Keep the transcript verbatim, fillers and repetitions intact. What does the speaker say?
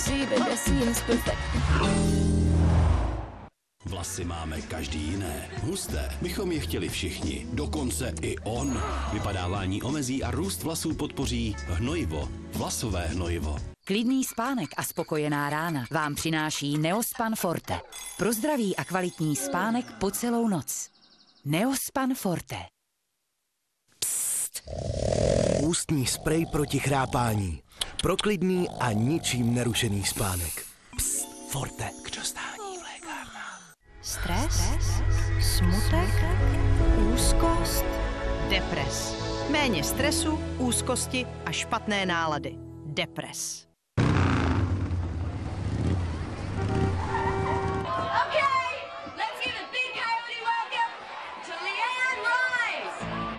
see, baby, I see it's perfect. Vlasy máme každý jiné. Husté bychom je chtěli všichni. Dokonce i on. Vypadávání omezí a růst vlasů podpoří hnojivo. Vlasové hnojivo. Klidný spánek a spokojená rána vám přináší Neospan Forte. Pro zdravý a kvalitní spánek po celou noc. Neospan Forte. Psst. Ústní sprej proti chrápání. Pro klidný a ničím nerušený spánek. Psst. Forte. K dostání v lékárnách. Stres, smutek, úzkost, depres. Méně stresu, úzkosti a špatné nálady. Depres.